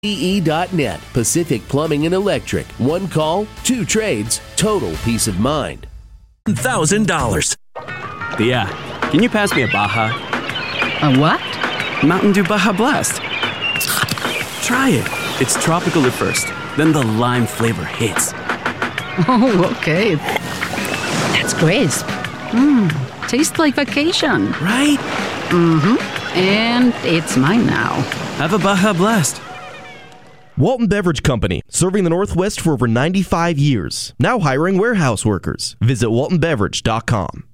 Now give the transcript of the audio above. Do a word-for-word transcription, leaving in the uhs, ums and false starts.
E dot net. Pacific Plumbing and Electric. One call, two trades, total peace of mind. one thousand dollars. Yeah. Can you pass me a Baja? A what? Mountain Dew Baja Blast. Try it. It's tropical at first, then the lime flavor hits. Oh, okay. That's crisp. Mmm, tastes like vacation. Right? Mm-hmm. And it's mine now. Have a Baja Blast. Walton Beverage Company, serving the Northwest for over ninety-five years. Now hiring warehouse workers. Visit walton beverage dot com.